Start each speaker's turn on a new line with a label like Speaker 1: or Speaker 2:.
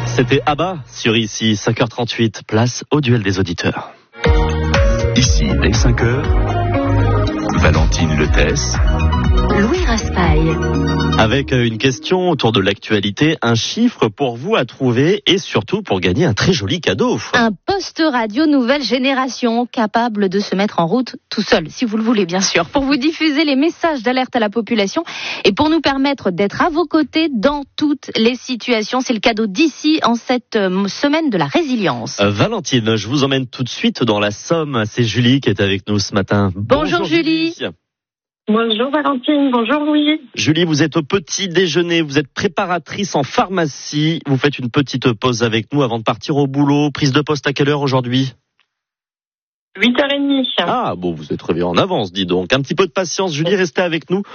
Speaker 1: C'était ABBA sur ici, 5h38, place au duel des auditeurs.
Speaker 2: Ici, dès 5h, Valentine Letès,
Speaker 3: Louis Raspail.
Speaker 1: Avec une question autour de l'actualité, un chiffre pour vous à trouver et surtout pour gagner un très joli cadeau.
Speaker 3: Un poste radio nouvelle génération capable de se mettre en route tout seul, si vous le voulez bien sûr, pour vous diffuser les messages d'alerte à la population et pour nous permettre d'être à vos côtés dans toutes les situations. C'est le cadeau d'ici en cette semaine de la résilience.
Speaker 1: Valentine, je vous emmène tout de suite dans la Somme. C'est Julie qui est avec nous ce matin.
Speaker 3: Bonjour Julie.
Speaker 4: Bonjour Valentine, bonjour Louis.
Speaker 1: Julie, vous êtes au petit déjeuner, vous êtes préparatrice en pharmacie. Vous faites une petite pause avec nous avant de partir au boulot. Prise de poste à quelle heure aujourd'hui ?
Speaker 4: 8h30.
Speaker 1: Ah bon, vous êtes réveillé en avance, dis donc. Un petit peu de patience, Julie, restez avec nous.